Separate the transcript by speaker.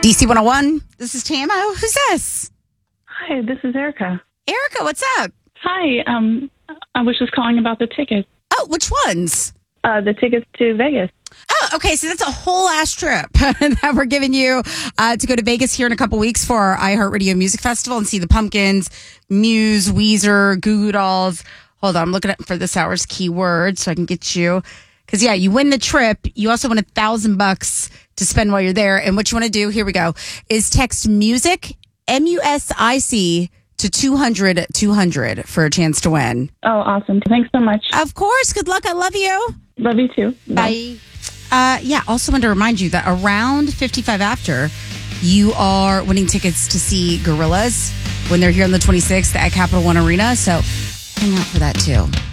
Speaker 1: DC 101. This is Tama. Who's this?
Speaker 2: Hi, this is Erica.
Speaker 1: Erica, what's up?
Speaker 2: Hi, I was just calling about the tickets.
Speaker 1: Oh, which ones?
Speaker 2: The tickets to Vegas.
Speaker 1: Oh, okay. So that's a whole ass trip that we're giving you to go to Vegas here in a couple weeks for our iHeartRadio Music Festival and see the Pumpkins, Muse, Weezer, Goo Goo Dolls. Hold on, I'm looking at for this hour's keyword so I can get you. Because, yeah, you win the trip. You also win $1,000 to spend while you're there. And what you want to do, here we go, is text MUSIC, MUSIC, to 200-200 for a chance to win.
Speaker 2: Oh, awesome. Thanks so much.
Speaker 1: Of course. Good luck. I love you.
Speaker 2: Love you too.
Speaker 1: Bye. Yeah, also want to remind you that around 55 after, you are winning tickets to see Gorillaz when they're here on the 26th at Capital One Arena. So hang out for that too.